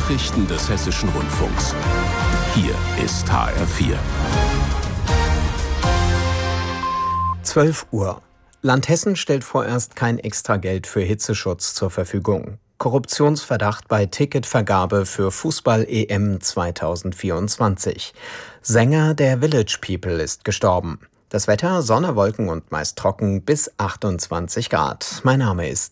Nachrichten des Hessischen Rundfunks. Hier ist HR4. 12 Uhr. Land Hessen stellt vorerst kein Extrageld für Hitzeschutz zur Verfügung. Korruptionsverdacht bei Ticketvergabe für Fußball-EM 2024. Sänger der Village People ist gestorben. Das Wetter: Sonne, Wolken und meist trocken bis 28 Grad. Mein Name ist